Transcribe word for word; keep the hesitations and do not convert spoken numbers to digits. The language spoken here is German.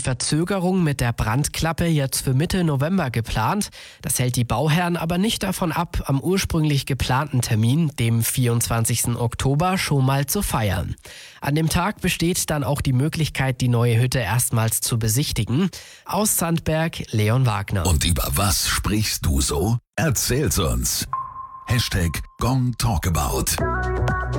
Verzögerung mit der Brandklappe jetzt für Mitte November geplant. Das hält die Bauherren aber nicht davon ab, am ursprünglich geplanten Termin, dem vierundzwanzigsten Oktober, schon mal zu feiern. An dem Tag besteht dann auch die Möglichkeit, die neue Hütte erstmals zu besichtigen. Aus Sandberg, Leon Wagner. Und über was sprichst du so? Erzähl's uns. Hashtag Gong Talkabout.